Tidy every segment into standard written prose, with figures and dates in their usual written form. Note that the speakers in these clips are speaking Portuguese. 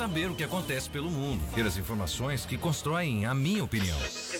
saber o que acontece pelo mundo, ter as informações que constroem a minha opinião.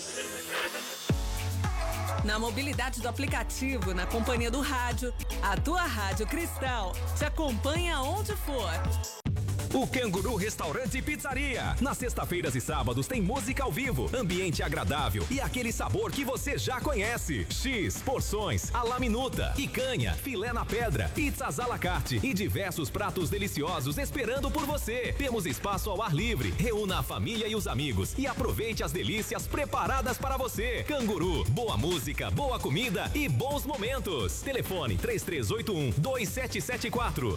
Na mobilidade do aplicativo, na companhia do rádio, a tua Rádio Cristal te acompanha onde for. O Canguru Restaurante e Pizzaria. Nas sextas-feiras e sábados tem música ao vivo, ambiente agradável e aquele sabor que você já conhece. X, porções, à la minuta, picanha, filé na pedra, pizzas à la carte e diversos pratos deliciosos esperando por você. Temos espaço ao ar livre. Reúna a família e os amigos e aproveite as delícias preparadas para você. Canguru, boa música, boa comida e bons momentos. Telefone 3381-2774.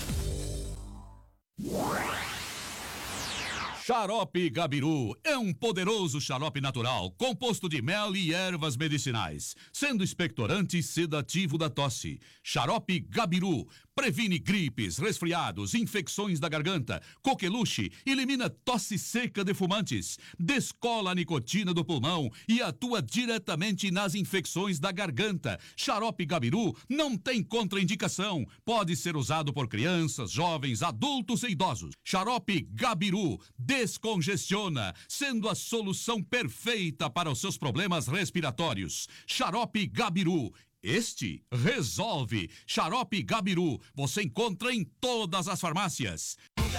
Xarope Gabiru é um poderoso xarope natural, composto de mel e ervas medicinais, sendo expectorante e sedativo da tosse. Xarope Gabiru previne gripes, resfriados, infecções da garganta, coqueluche, elimina tosse seca de fumantes, descola a nicotina do pulmão e atua diretamente nas infecções da garganta. Xarope Gabiru não tem contraindicação, pode ser usado por crianças, jovens, adultos e idosos. Xarope Gabiru descongestiona, sendo a solução perfeita para os seus problemas respiratórios. Xarope Gabiru. Este resolve. Xarope Gabiru. Você encontra em todas as farmácias.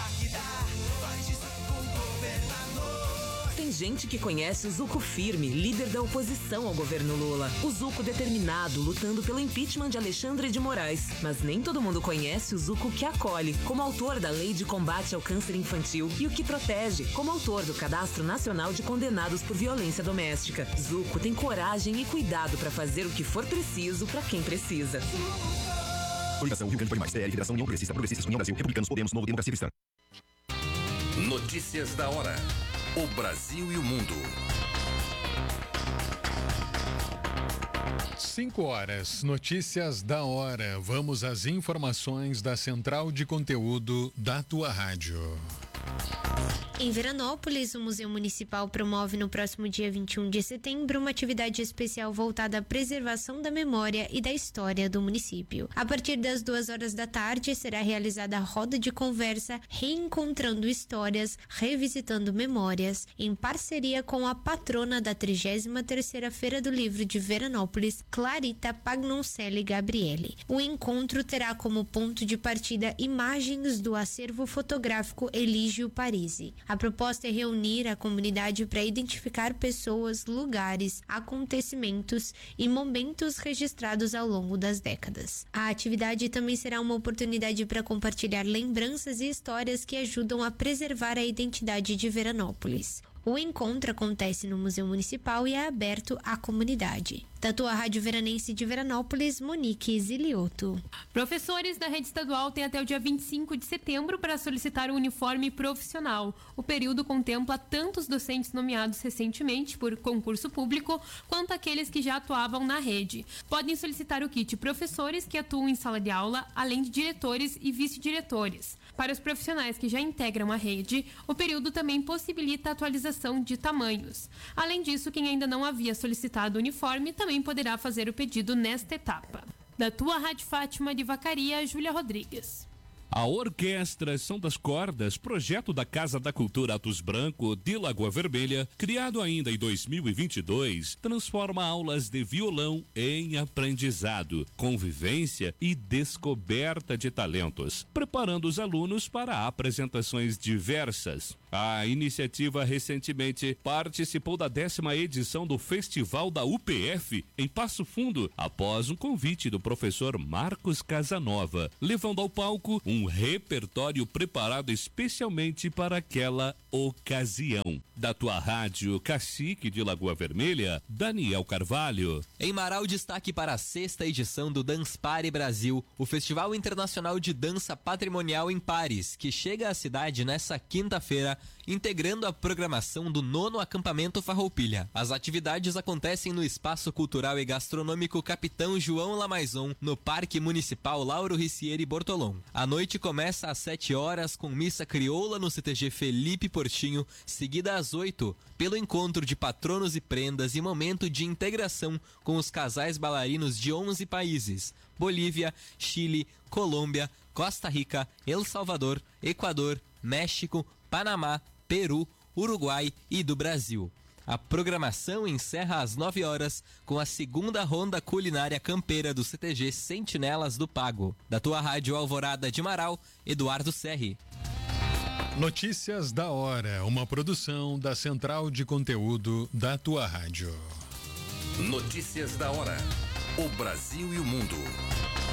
Tem gente que conhece o Zuco firme, líder da oposição ao governo Lula. O Zuco determinado, lutando pelo impeachment de Alexandre de Moraes. Mas nem todo mundo conhece o Zuco que acolhe, como autor da Lei de Combate ao Câncer Infantil, e o que protege, como autor do Cadastro Nacional de Condenados por Violência Doméstica. Zuco tem coragem e cuidado para fazer o que for preciso para quem precisa. Coligação Rio Grande Foi Mais, TR, Federação União Progressista, Progressistas, União Brasil, Republicanos, Podemos, Novo Democracia Cristã. Notícias da hora. O Brasil e o mundo. 5h, notícias da hora. Vamos às informações da Central de Conteúdo da tua rádio. Em Veranópolis, o Museu Municipal promove no próximo dia 21 de setembro uma atividade especial voltada à preservação da memória e da história do município. A partir das 2h da tarde, será realizada a roda de conversa Reencontrando Histórias, Revisitando Memórias, em parceria com a patrona da 33ª Feira do Livro de Veranópolis, Clarita Pagnoncelli Gabriele. O encontro terá como ponto de partida imagens do acervo fotográfico Elígio Parisi. A proposta é reunir a comunidade para identificar pessoas, lugares, acontecimentos e momentos registrados ao longo das décadas. A atividade também será uma oportunidade para compartilhar lembranças e histórias que ajudam a preservar a identidade de Veranópolis. O encontro acontece no Museu Municipal e é aberto à comunidade. Da tua Rádio Veranense de Veranópolis, Monique Zilioto. Professores da rede estadual têm até o dia 25 de setembro para solicitar o uniforme profissional. O período contempla tanto os docentes nomeados recentemente por concurso público, quanto aqueles que já atuavam na rede. Podem solicitar o kit professores que atuam em sala de aula, além de diretores e vice-diretores. Para os profissionais que já integram a rede, o período também possibilita a atualização de tamanhos. Além disso, quem ainda não havia solicitado o uniforme também poderá fazer o pedido nesta etapa. Da tua Rádio Fátima de Vacaria, Júlia Rodrigues. A Orquestra São das Cordas, projeto da Casa da Cultura Atos Branco de Lagoa Vermelha, criado ainda em 2022, transforma aulas de violão em aprendizado, convivência e descoberta de talentos, preparando os alunos para apresentações diversas. A iniciativa recentemente participou da 10ª edição do Festival da UPF em Passo Fundo, após um convite do professor Marcos Casanova, levando ao palco um repertório preparado especialmente para aquela ocasião. Da tua rádio Cacique de Lagoa Vermelha, Daniel Carvalho. Em Marau, destaque para a 6ª edição do Dance Party Brasil, o Festival Internacional de Dança Patrimonial em Paris, que chega à cidade nesta quinta-feira, integrando a programação do 9º Acampamento Farroupilha. As atividades acontecem no Espaço Cultural e Gastronômico Capitão João Lamaison, no Parque Municipal Lauro Ricieri Bortolom. A noite começa às 7h com missa crioula no CTG Felipe Portinho, seguida às 8h pelo encontro de patronos e prendas e momento de integração com os casais bailarinos de 11 países: Bolívia, Chile, Colômbia, Costa Rica, El Salvador, Equador, México, Panamá, Peru, Uruguai e do Brasil. A programação encerra às 9 horas com a segunda ronda culinária campeira do CTG Sentinelas do Pago. Da tua rádio Alvorada de Marau, Eduardo Serri. Notícias da hora, uma produção da Central de Conteúdo da tua rádio. Notícias da hora. O Brasil e o mundo.